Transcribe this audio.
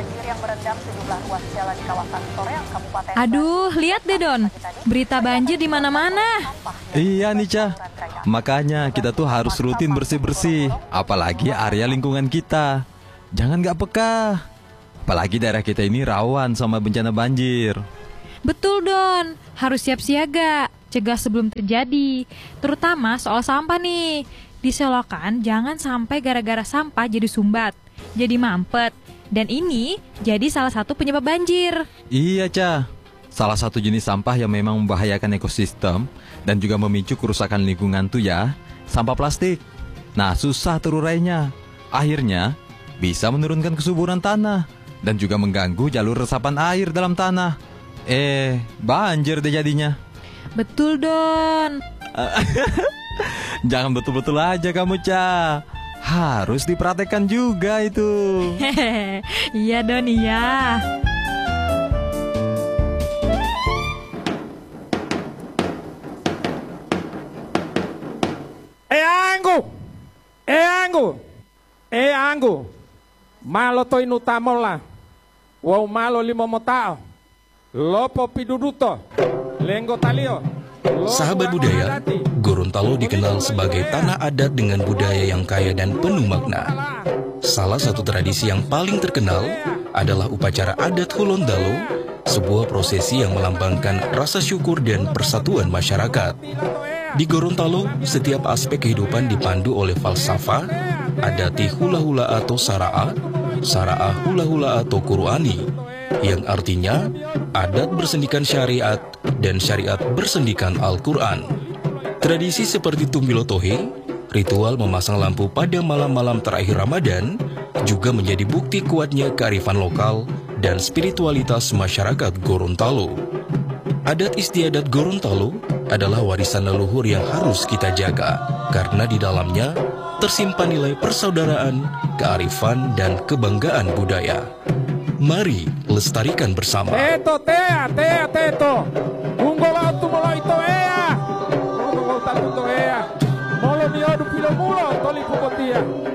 banjir yang merendam sejumlah ruas jalan di kawasan Soreang, Kabupaten. Aduh, lihat deh Don, berita banjir di mana-mana. Iya nih Cah, makanya kita tuh harus rutin bersih-bersih, apalagi area lingkungan kita. Jangan nggak peka, apalagi daerah kita ini rawan sama bencana banjir. Betul Don, harus siap siaga, cegah sebelum terjadi. Terutama soal sampah nih. Diselokan jangan sampai gara-gara sampah jadi sumbat, jadi mampet. Dan ini jadi salah satu penyebab banjir. Iya Cah, salah satu jenis sampah yang memang membahayakan ekosistem dan juga memicu kerusakan lingkungan tuh ya, sampah plastik. Nah susah terurainya, akhirnya bisa menurunkan kesuburan tanah dan juga mengganggu jalur resapan air dalam tanah. Banjir deh jadinya. Betul Don. Jangan betul-betul aja kamu Cah, harus diperhatikan juga itu. Iya Don, iya. Anggu, malo to inutamola, wow malo limo motao, lopo piduduto, lenggo talio. Sahabat budaya, Gorontalo dikenal sebagai tanah adat dengan budaya yang kaya dan penuh makna. Salah satu tradisi yang paling terkenal adalah upacara adat Hulondalo, sebuah prosesi yang melambangkan rasa syukur dan persatuan masyarakat. Di Gorontalo, setiap aspek kehidupan dipandu oleh falsafah, adati hula-hula atau sara'a, sara'a hula-hula atau Qur'ani, yang artinya adat bersendikan syariat dan syariat bersendikan Al-Quran. Tradisi seperti Tumbilotohe, ritual memasang lampu pada malam-malam terakhir Ramadan, juga menjadi bukti kuatnya kearifan lokal dan spiritualitas masyarakat Gorontalo. Adat istiadat Gorontalo adalah warisan leluhur yang harus kita jaga, karena di dalamnya tersimpan nilai persaudaraan, kearifan, dan kebanggaan budaya. Mari lestarikan bersama. Teto, teto. Unggolo tu molo ito ea. Unggolo tatu to ea. Molo miodu pilo mulo toli pukotia.